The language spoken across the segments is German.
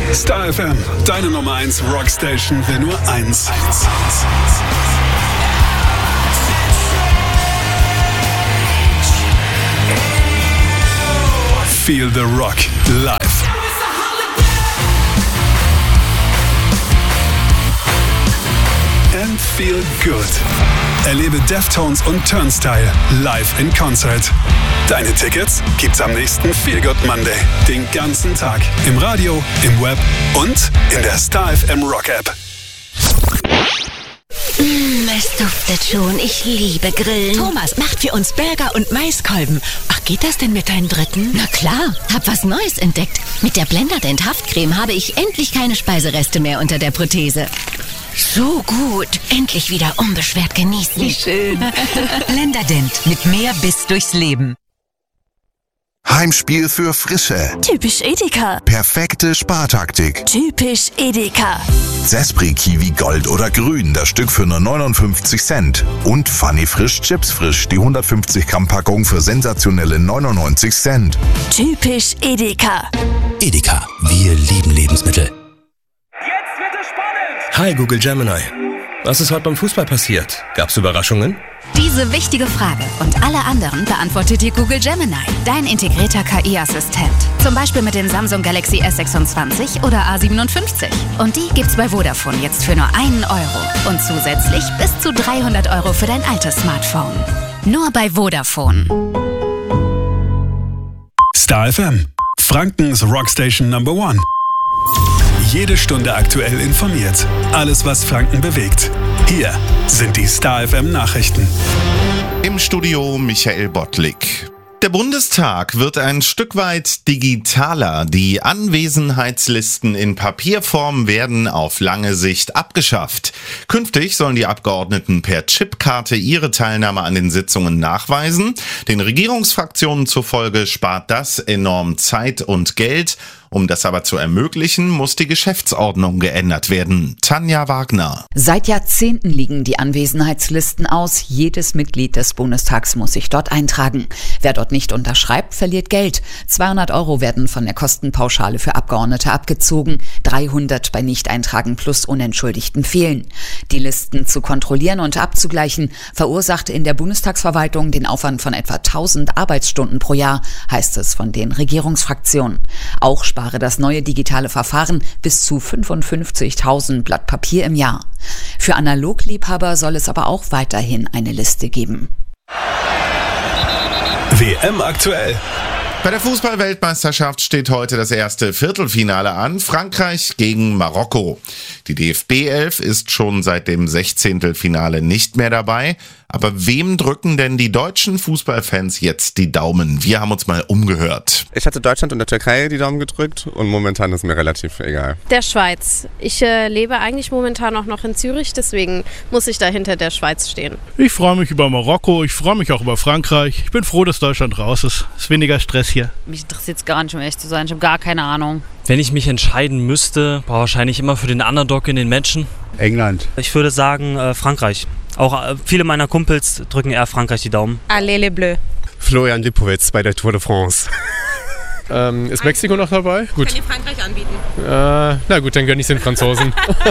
Star FM, deine Nummer 1 Rockstation, will nur eins. Feel the Rock live. And feel good. Erlebe Deftones und Turnstile live in Concert. Deine Tickets gibt's am nächsten Feel Good Monday. Den ganzen Tag. Im Radio, im Web und in der Star FM Rock App. Es duftet schon. Ich liebe Grillen. Thomas macht für uns Burger und Maiskolben. Ach, geht das denn mit deinem dritten? Na klar, hab was Neues entdeckt. Mit der Blenderdent Haftcreme habe ich endlich keine Speisereste mehr unter der Prothese. So gut. Endlich wieder unbeschwert genießen. Wie schön. Blenderdent mit mehr Biss durchs Leben. Heimspiel für Frische. Typisch Edeka. Perfekte Spartaktik. Typisch Edeka. Zespri Kiwi Gold oder Grün, das Stück für nur 59 Cent. Und Funny Frisch Chips Frisch, die 150 Gramm Packung für sensationelle 99 Cent. Typisch Edeka. Edeka, wir lieben Lebensmittel. Jetzt wird es spannend! Hi Google Gemini. Was ist heute beim Fußball passiert? Gab's Überraschungen? Diese wichtige Frage und alle anderen beantwortet dir Google Gemini, dein integrierter KI-Assistent. Zum Beispiel mit dem Samsung Galaxy S26 oder A57. Und die gibt's bei Vodafone jetzt für nur 1 Euro. Und zusätzlich bis zu 300 Euro für dein altes Smartphone. Nur bei Vodafone. Star FM, Frankens Rockstation Number 1. Jede Stunde aktuell informiert. Alles, was Franken bewegt. Hier sind die Star FM Nachrichten. Im Studio Michael Bottlik. Der Bundestag wird ein Stück weit digitaler. Die Anwesenheitslisten in Papierform werden auf lange Sicht abgeschafft. Künftig sollen die Abgeordneten per Chipkarte ihre Teilnahme an den Sitzungen nachweisen. Den Regierungsfraktionen zufolge spart das enorm Zeit und Geld. Um das aber zu ermöglichen, muss die Geschäftsordnung geändert werden. Tanja Wagner. Seit Jahrzehnten liegen die Anwesenheitslisten aus. Jedes Mitglied des Bundestags muss sich dort eintragen. Wer dort nicht unterschreibt, verliert Geld. 200 Euro werden von der Kostenpauschale für Abgeordnete abgezogen. 300 bei Nichteintragen plus unentschuldigten Fehlen. Die Listen zu kontrollieren und abzugleichen verursacht in der Bundestagsverwaltung den Aufwand von etwa 1000 Arbeitsstunden pro Jahr, heißt es von den Regierungsfraktionen. Auch spare das neue digitale Verfahren bis zu 55.000 Blatt Papier im Jahr. Für Analogliebhaber soll es aber auch weiterhin eine Liste geben. WM aktuell. Bei der Fußball-Weltmeisterschaft steht heute das erste Viertelfinale an. Frankreich gegen Marokko. Die DFB-11 ist schon seit dem 16. Finale nicht mehr dabei. Aber wem drücken denn die deutschen Fußballfans jetzt die Daumen? Wir haben uns mal umgehört. Ich hatte Deutschland und der Türkei die Daumen gedrückt und momentan ist mir relativ egal. Der Schweiz. Ich lebe eigentlich momentan auch noch in Zürich, deswegen muss ich da hinter der Schweiz stehen. Ich freue mich über Marokko, ich freue mich auch über Frankreich. Ich bin froh, dass Deutschland raus ist. Es ist weniger Stress hier. Mich interessiert es gar nicht, um ehrlich zu sein. Ich habe gar keine Ahnung. Wenn ich mich entscheiden müsste, wahrscheinlich immer für den Underdog in den Matchen. England. Ich würde sagen Frankreich. Auch viele meiner Kumpels drücken eher Frankreich die Daumen. Allez les Bleus. Florian Lipowitz bei der Tour de France. Ist Mexiko noch dabei? Gut. Kann ihr Frankreich anbieten? Na gut, dann gönne ich den Franzosen.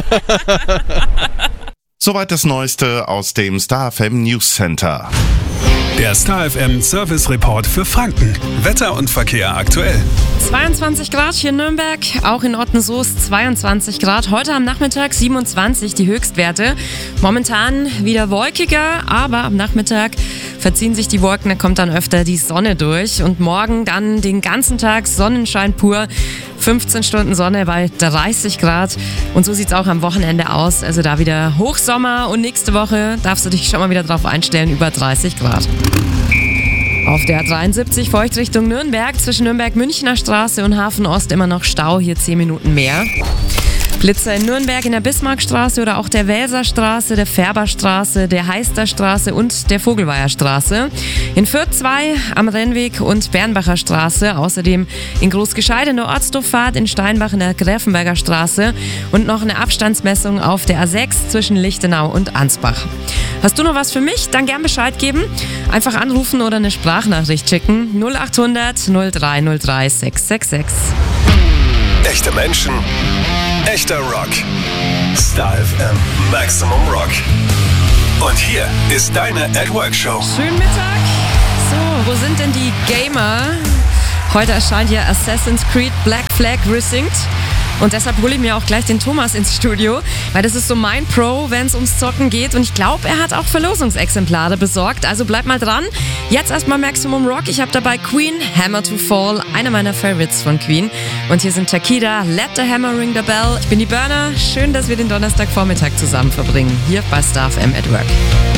Soweit das Neueste aus dem Star FM News Center. Der Star FM Service Report für Franken. Wetter und Verkehr aktuell. 22 Grad hier in Nürnberg, auch in Ottensoest 22 Grad. Heute am Nachmittag 27 die Höchstwerte. Momentan wieder wolkiger, aber am Nachmittag verziehen sich die Wolken, da kommt dann öfter die Sonne durch. Und morgen dann den ganzen Tag Sonnenschein pur. 15 Stunden Sonne bei 30 Grad. Und so sieht es auch am Wochenende aus. Also da wieder Hochsommer und nächste Woche darfst du dich schon mal wieder drauf einstellen, über 30 Grad. Auf der 73 feucht Richtung Nürnberg, zwischen Nürnberg-Münchner Straße und Hafen Ost immer noch Stau, hier 10 Minuten mehr. Blitzer in Nürnberg in der Bismarckstraße oder auch der Welserstraße, der Färberstraße, der Heisterstraße und der Vogelweierstraße. In Fürth 2 am Rennweg und Bernbacher Straße. Außerdem in Großgescheid in der Ortsdurchfahrt, in Steinbach in der Gräfenberger Straße und noch eine Abstandsmessung auf der A6 zwischen Lichtenau und Ansbach. Hast du noch was für mich? Dann gern Bescheid geben. Einfach anrufen oder eine Sprachnachricht schicken. 0800 0303 666. Echte Menschen, echter Rock. Star FM Maximum Rock. Und hier ist deine @Work-Show. Schönen Mittag. So, wo sind denn die Gamer? Heute erscheint ja Assassin's Creed Black Flag Resynced. Und deshalb hole ich mir auch gleich den Thomas ins Studio, weil das ist so mein Pro, wenn es ums Zocken geht. Und ich glaube, er hat auch Verlosungsexemplare besorgt. Also bleibt mal dran. Jetzt erstmal Maximum Rock. Ich habe dabei Queen, Hammer to Fall, einer meiner Favorites von Queen. Und hier sind Takida, Let the Hammer Ring the Bell. Ich bin die Burner. Schön, dass wir den Donnerstagvormittag zusammen verbringen. Hier bei Star FM at Work.